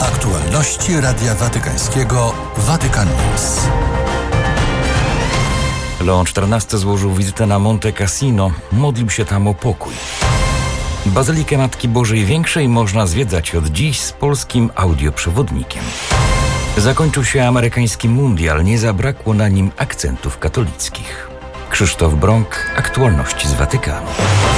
Aktualności Radia Watykańskiego Vatican News. Leon XIV złożył wizytę na Monte Cassino. Modlił się tam o pokój. Bazylikę Matki Bożej Większej można zwiedzać od dziś z polskim audioprzewodnikiem. Zakończył się amerykański mundial. Nie zabrakło na nim akcentów katolickich. Krzysztof Brąk, aktualności z Watykanu.